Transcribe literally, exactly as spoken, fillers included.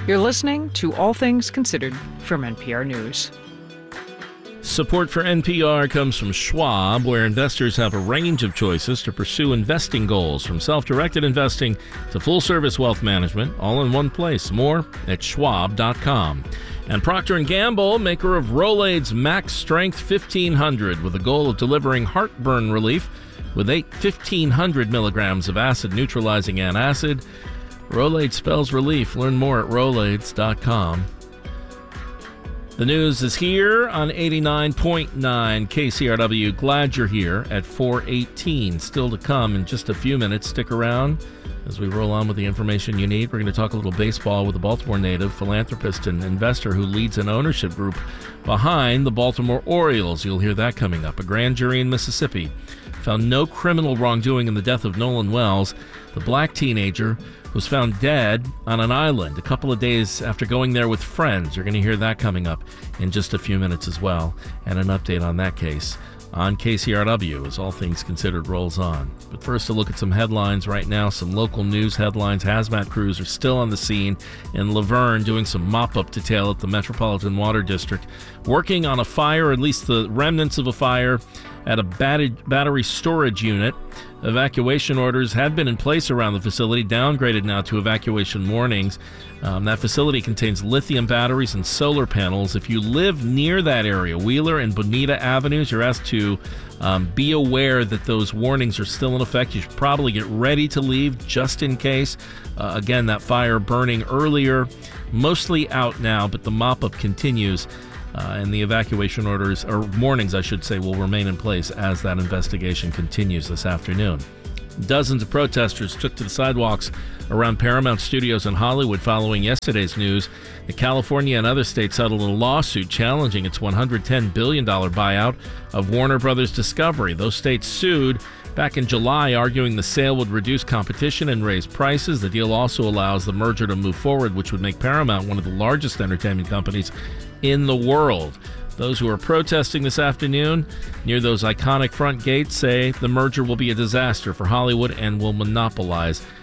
You're listening to All Things Considered from N P R News. Support for N P R comes from Schwab, where investors have a range of choices to pursue investing goals, from self-directed investing to full-service wealth management, all in one place. More at schwab dot com. And Procter and Gamble, maker of Rolaids Max Strength fifteen hundred, with a goal of delivering heartburn relief with eight fifteen hundred milligrams of acid-neutralizing antacid. Rolaids spells relief. Learn more at rolaids dot com. The news is here on eighty-nine point nine K C R W. Glad you're here at four eighteen. Still to come in just a few minutes. Stick around as we roll on with the information you need. We're going to talk a little baseball with a Baltimore native, philanthropist, and investor who leads an ownership group behind the Baltimore Orioles. You'll hear that coming up. A grand jury in Mississippi found no criminal wrongdoing in the death of Nolan Wells, the black teenager was found dead on an island a couple of days after going there with friends. You're going to hear that coming up in just a few minutes as well, and an update on that case on K C R W as All Things Considered rolls on. But first, a look at some headlines right now, some local news headlines. Hazmat crews are still on the scene in Laverne doing some mop-up detail at the Metropolitan Water District, working on a fire, or at least the remnants of a fire, at a battery storage unit. Evacuation orders had been in place around the facility, downgraded now to evacuation warnings. Um, that facility contains lithium batteries and solar panels. If you live near that area, Wheeler and Bonita Avenues, you're asked to um, be aware that those warnings are still in effect. You should probably get ready to leave just in case. Uh, again, that fire burning earlier, mostly out now, but the mop-up continues. Uh, and the evacuation orders, or warnings, I should say, will remain in place as that investigation continues this afternoon. Dozens of protesters took to the sidewalks around Paramount Studios in Hollywood following yesterday's news that California and other states settled a lawsuit challenging its one hundred ten billion dollars buyout of Warner Brothers Discovery. Those states sued back in July, arguing the sale would reduce competition and raise prices. The deal also allows the merger to move forward, which would make Paramount one of the largest entertainment companies in the world. Those who are protesting this afternoon near those iconic front gates say the merger will be a disaster for Hollywood and will monopolize